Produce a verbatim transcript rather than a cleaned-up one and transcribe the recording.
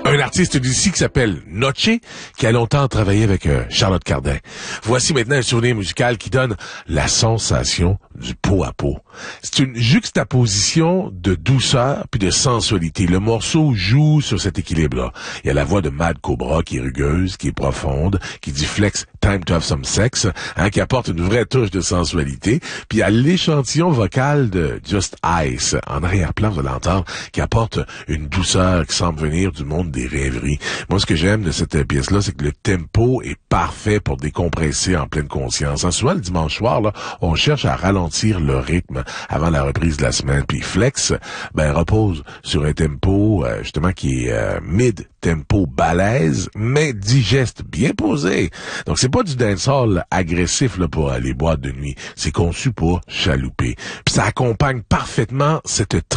Un artiste d'ici qui s'appelle Noche, qui a longtemps travaillé avec euh, Charlotte Cardin. Voici maintenant un souvenir musical qui donne la sensation du pot à pot. C'est une juxtaposition de douceur puis de sensualité. Le morceau joue sur cet équilibre-là. Il y a la voix de Mad Cobra qui est rugueuse, qui est profonde, qui dit flex time to have some sex, hein, qui apporte une vraie touche de sensualité. Puis il y a l'échantillon vocal de Just Ice, en arrière-plan, vous allez l'entendre, qui apporte une douceur qui semble venir du monde des rêveries. Moi, ce que j'aime de cette pièce-là, c'est que le tempo est parfait pour décompresser en pleine conscience. En souvent, le dimanche soir, là, on cherche à ralentir le rythme avant la reprise de la semaine. Puis Flex, ben, repose sur un tempo, euh, justement, qui est euh, mid-tempo balèze, mais digeste, bien posé. Donc, c'est pas du dancehall agressif, là, pour les boîtes de nuit. C'est conçu pour chalouper. Puis ça accompagne parfaitement cette